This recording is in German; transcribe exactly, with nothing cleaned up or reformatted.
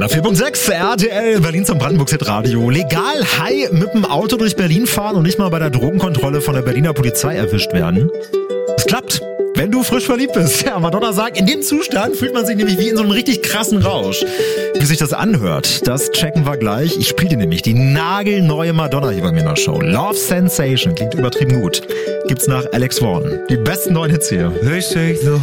hundertvier Komma sechs R T L, Berlin zum Brandenburg-Hit-Radio. Legal high mit dem Auto durch Berlin fahren und nicht mal bei der Drogenkontrolle von der Berliner Polizei erwischt werden. Es klappt, wenn du frisch verliebt bist. Ja, Madonna sagt, in dem Zustand fühlt man sich nämlich wie in so einem richtig krassen Rausch. Wie sich das anhört, das checken wir gleich. Ich spiele dir nämlich die nagelneue Madonna hier bei mir in der Show. Love Sensation, klingt übertrieben gut. Gibt's nach Alex Warren. Die besten neuen Hits hier. They say the